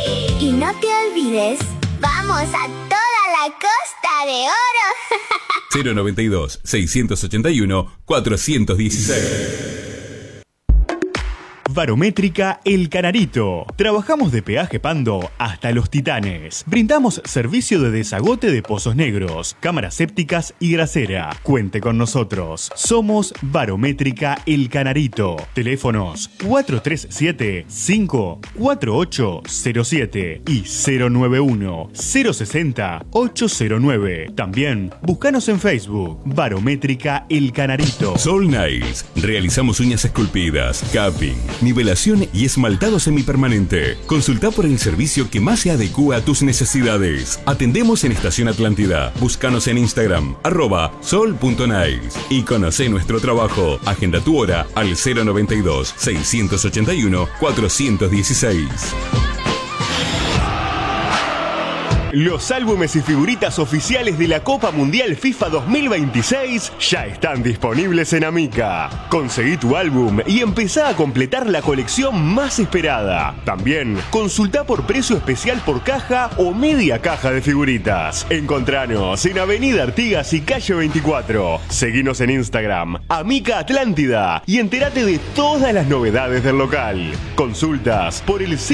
Y no te olvides, vamos a toda la Costa de Oro. 092-681-416. Barométrica El Canarito. Trabajamos de Peaje Pando hasta Los Titanes. Brindamos servicio de desagote de pozos negros, cámaras sépticas y grasera. Cuente con nosotros. Somos Barométrica El Canarito. Teléfonos 437-54807 y 091-060-809. También búscanos en Facebook. Barométrica El Canarito. Sol Nails. Realizamos uñas esculpidas, capping, nivelación y esmaltado semipermanente. Consulta por el servicio que más se adecua a tus necesidades. Atendemos en Estación Atlántida. Búscanos en Instagram, @sol.nails. Y conoce nuestro trabajo. Agenda tu hora al 092-681-416. Los álbumes y figuritas oficiales de la Copa Mundial FIFA 2026 ya están disponibles en Amica. Conseguí tu álbum y empezá a completar la colección más esperada. También consultá por precio especial por caja o media caja de figuritas. Encontranos en Avenida Artigas y Calle 24. Seguinos en Instagram, Amica Atlántida, y entérate de todas las novedades del local. Consultas por el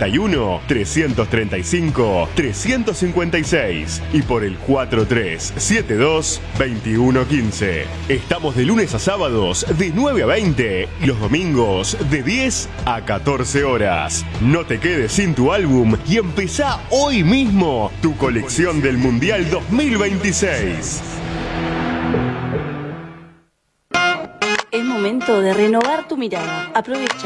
091-335-356 y por el 4372-2115. Estamos de lunes a sábados de 9 a 20 y los domingos de 10 a 14 horas. No te quedes sin tu álbum y empezá hoy mismo tu colección del Mundial 2026. Es momento de renovar tu mirada. Aprovecha